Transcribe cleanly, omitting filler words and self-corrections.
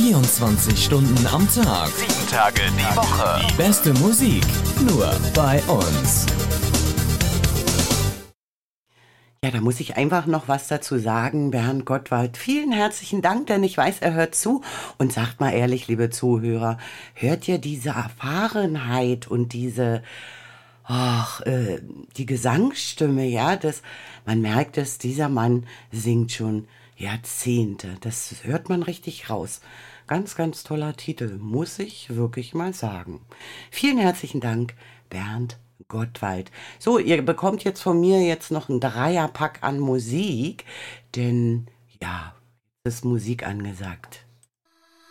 24 Stunden am Tag, 7 Tage die Woche. die beste Musik, nur bei uns. Ja, da muss ich einfach noch was dazu sagen, Bernd Gottwald. Vielen herzlichen Dank, denn ich weiß, er hört zu. Und sagt mal ehrlich, liebe Zuhörer, hört ihr diese Erfahrenheit und die Gesangsstimme, ja, man merkt es, dieser Mann singt schon Jahrzehnte. Das hört man richtig raus. Ganz, ganz toller Titel, muss ich wirklich mal sagen. Vielen herzlichen Dank, Bernd Gottwald. So, ihr bekommt jetzt von mir jetzt noch einen Dreierpack an Musik, denn ja, es ist Musik angesagt.